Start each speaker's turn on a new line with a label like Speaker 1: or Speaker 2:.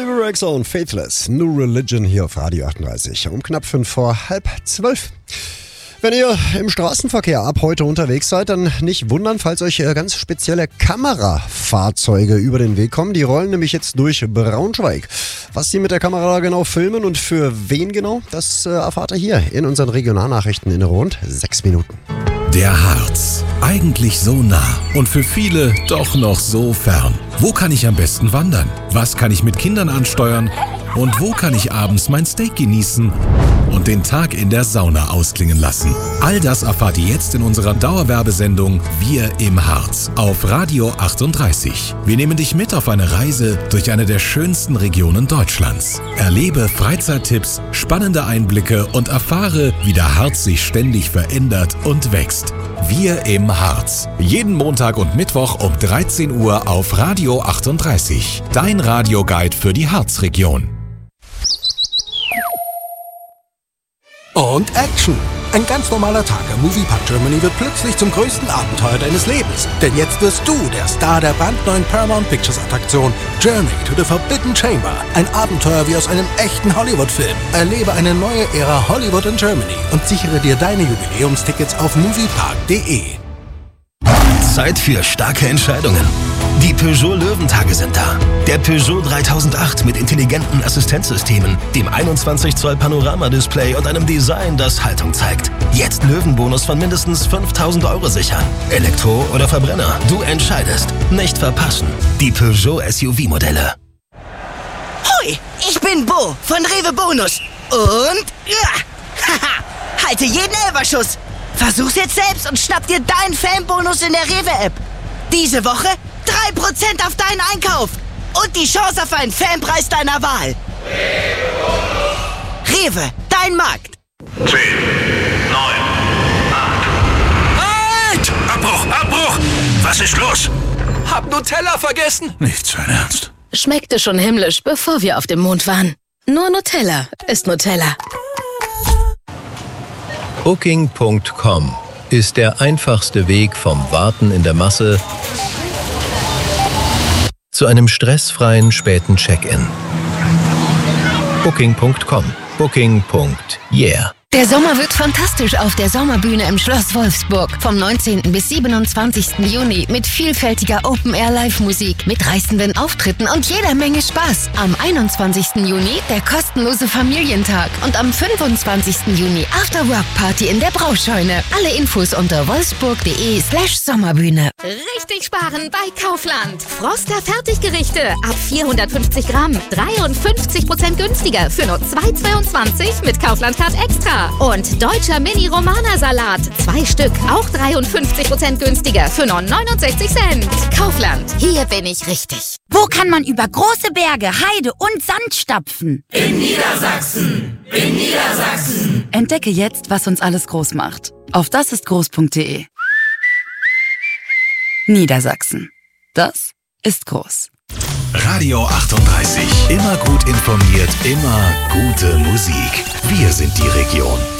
Speaker 1: Bebe Rexha und Faithless, New Religion hier auf Radio 38, um knapp 11:55. Wenn ihr im Straßenverkehr ab heute unterwegs seid, dann nicht wundern, falls euch ganz spezielle Kamerafahrzeuge über den Weg kommen. Die rollen nämlich jetzt durch Braunschweig. Was die mit der Kamera genau filmen und für wen genau, das erfahrt ihr hier in unseren Regionalnachrichten in rund 6 Minuten.
Speaker 2: Der Harz. Eigentlich so nah und für viele doch noch so fern. Wo kann ich am besten wandern? Was kann ich mit Kindern ansteuern? Und wo kann ich abends mein Steak genießen und den Tag in der Sauna ausklingen lassen? All das erfahrt ihr jetzt in unserer Dauerwerbesendung Wir im Harz auf Radio 38. Wir nehmen dich mit auf eine Reise durch eine der schönsten Regionen Deutschlands. Erlebe Freizeittipps, spannende Einblicke und erfahre, wie der Harz sich ständig verändert und wächst. Wir im Harz. Jeden Montag und Mittwoch um 13 Uhr auf Radio 38. Dein Radioguide für die Harzregion.
Speaker 3: Und Action! Ein ganz normaler Tag am Moviepark Germany wird plötzlich zum größten Abenteuer deines Lebens. Denn jetzt wirst du der Star der brandneuen Paramount Pictures Attraktion Journey to the Forbidden Chamber. Ein Abenteuer wie aus einem echten Hollywood-Film. Erlebe eine neue Ära Hollywood in Germany und sichere dir deine Jubiläumstickets auf moviepark.de.
Speaker 4: Zeit für starke Entscheidungen. Die Peugeot Löwentage sind da. Der Peugeot 3008 mit intelligenten Assistenzsystemen, dem 21 Zoll Panoramadisplay und einem Design, das Haltung zeigt. Jetzt Löwenbonus von mindestens 5.000 € sichern. Elektro oder Verbrenner, du entscheidest. Nicht verpassen. Die Peugeot SUV-Modelle.
Speaker 5: Hoi, ich bin Bo von Rewe Bonus. Und halte jeden Elferschuss. Versuch's jetzt selbst und schnapp dir deinen Fanbonus in der Rewe-App. Diese Woche 3% auf deinen Einkauf und die Chance auf einen Fanpreis deiner Wahl. Rewe, dein Markt.
Speaker 6: 10, 9, 8.
Speaker 4: Halt! Abbruch! Was ist los?
Speaker 3: Hab Nutella vergessen?
Speaker 4: Nicht sein Ernst.
Speaker 7: Schmeckte schon himmlisch, bevor wir auf dem Mond waren. Nur Nutella ist Nutella.
Speaker 8: Booking.com ist der einfachste Weg vom Warten in der Masse zu einem stressfreien späten Check-in. Booking.com. Booking.yeah.
Speaker 7: Der Sommer wird fantastisch auf der Sommerbühne im Schloss Wolfsburg. Vom 19. bis 27. Juni mit vielfältiger Open-Air-Live-Musik, mit reißenden Auftritten und jeder Menge Spaß. Am 21. Juni der kostenlose Familientag und am 25. Juni After-Work-Party in der Brauscheune. Alle Infos unter wolfsburg.de/Sommerbühne.
Speaker 9: Richtig sparen bei Kaufland. Froster Fertiggerichte ab 450 Gramm. 53% günstiger für nur 2,22 mit Kaufland Card Extra. Und deutscher Mini-Romana-Salat. 2 Stück, auch 53% günstiger für nur 69 Cent. Kaufland, hier bin ich richtig.
Speaker 10: Wo kann man über große Berge, Heide und Sand stapfen?
Speaker 11: In Niedersachsen! In Niedersachsen!
Speaker 12: Entdecke jetzt, was uns alles groß macht. Auf dasistgroß.de. Niedersachsen. Das ist groß.
Speaker 2: Radio 38. Immer gut informiert, immer gute Musik. Wir sind die Region.